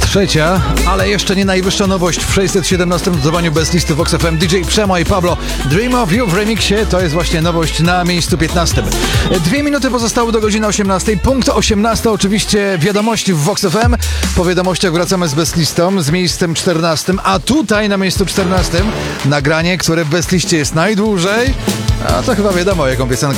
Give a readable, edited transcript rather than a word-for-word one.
trzecia, ale jeszcze nie najwyższa nowość w 617 notowaniu Best Listy Vox FM. DJ Przemo i Pablo, Dream of You w remiksie, to jest właśnie nowość na miejscu 15. 2 minuty pozostały do godziny 18. Punkt 18 oczywiście wiadomości w Vox FM. Po wiadomościach wracamy z Best Listą, z miejscem 14, a tutaj na miejscu 14 nagranie, które w Best Liście jest najdłużej, a to chyba wiadomo jaką piosenkę.